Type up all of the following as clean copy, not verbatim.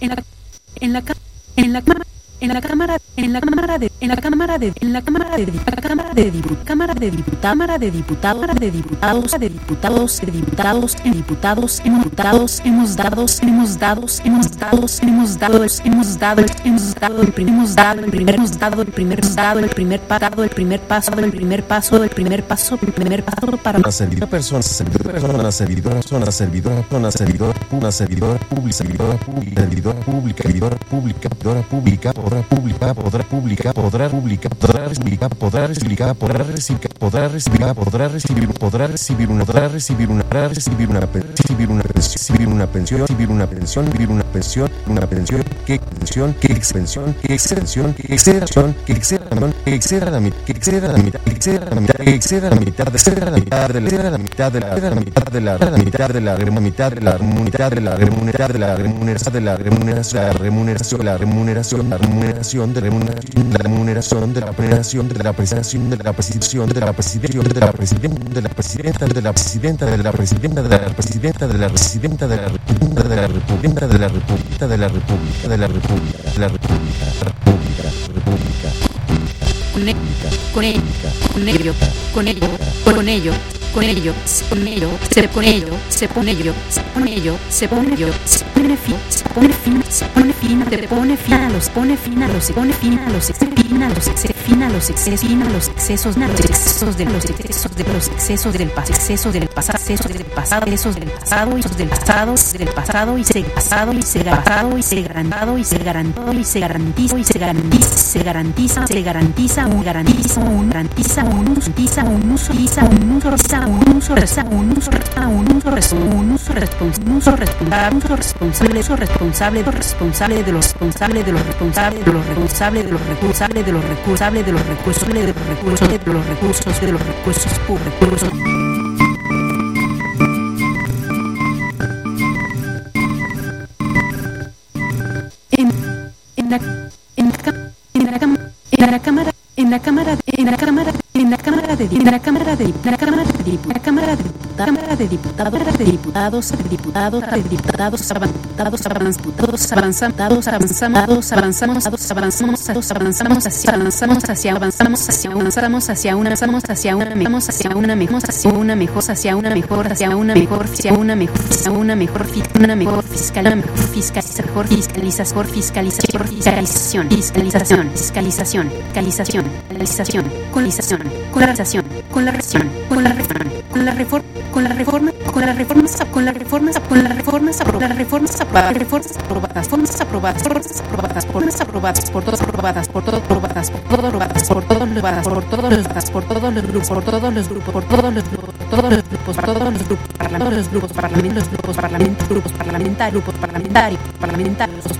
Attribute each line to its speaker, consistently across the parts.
Speaker 1: en la en la en la cámara en la cámara en la cámara de en la cámara de en la cámara de cámara de diputados cámara de diputados de diputados de diputados de diputados de diputados en diputados hemos dado el primer paso para
Speaker 2: una servidora persona servidora pública podrá recibir una pensión que exceda la mitad de la remuneración de la presidenta de la República. Con ello se pone fin a los excesos del pasado y se garantiza un uso responsable de los recursos públicos. En la Cámara de Diputados avanzamos hacia una mejor fiscalización con la reformas aprobadas por todos los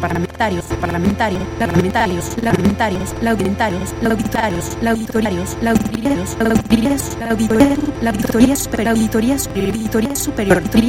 Speaker 2: parlamentarios, la auditoría superior